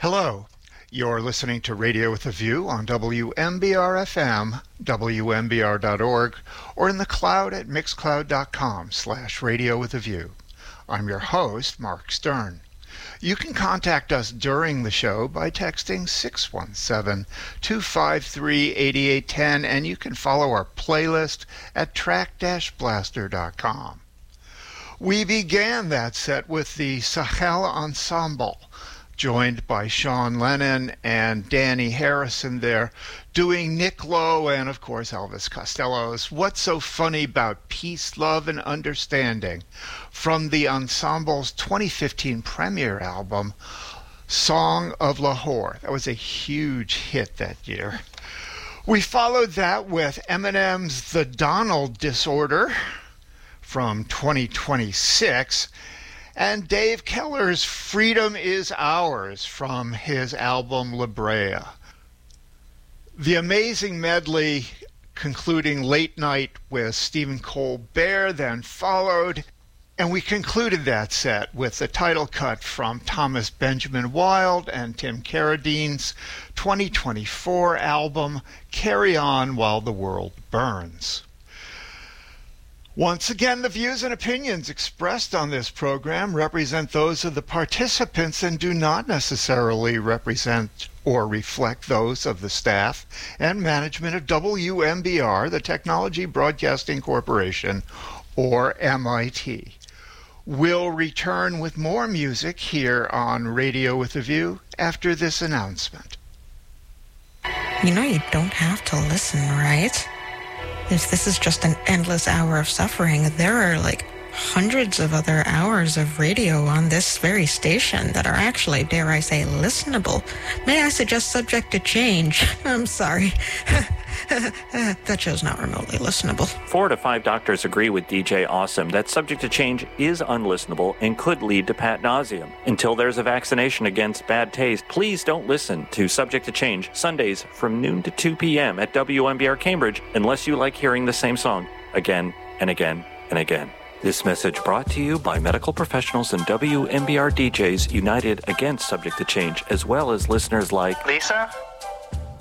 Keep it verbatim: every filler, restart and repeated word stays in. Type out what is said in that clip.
Hello, you're listening to Radio with a View on W M B R F M, W M B R dot org, or in the cloud at mixcloud.com slash radio with a view. I'm your host, Mark Stern. You can contact us during the show by texting six one seven, two five three, eight eight one zero, and you can follow our playlist at track dash blaster dot com. We began that set with the Sahel Ensemble, joined by Sean Lennon and Danny Harrison there, doing Nick Lowe and, of course, Elvis Costello's What's So Funny About Peace, Love, and Understanding from the ensemble's twenty fifteen premiere album, Song of Lahore. That was a huge hit that year. We followed that with Eminem's The Donald Disorder from twenty twenty-six, and Dave Keller's Freedom Is Ours from his album La Brea. The amazing medley concluding Late Night with Stephen Colbert then followed, and we concluded that set with the title cut from Thomas Benjamin Wild and Tim Carradine's twenty twenty-four album Carry On While the World Burns. Once again, the views and opinions expressed on this program represent those of the participants and do not necessarily represent or reflect those of the staff and management of W M B R, the Technology Broadcasting Corporation, or M I T. We'll return with more music here on Radio with a View after this announcement. You know you don't have to listen, right? If this is just an endless hour of suffering, there are like hundreds of other hours of radio on this very station that are actually, dare I say, listenable. May I suggest subject to change? I'm sorry. That show's not remotely listenable. Four to five doctors agree with D J Awesome that subject to change is unlistenable and could lead to pat nauseum. Until there's a vaccination against bad taste, please don't listen to Subject to Change Sundays from noon to two p.m. at W M B R Cambridge unless you like hearing the same song again and again and again. This message brought to you by medical professionals and W M B R D Js united against Subject to Change, as well as listeners like Lisa?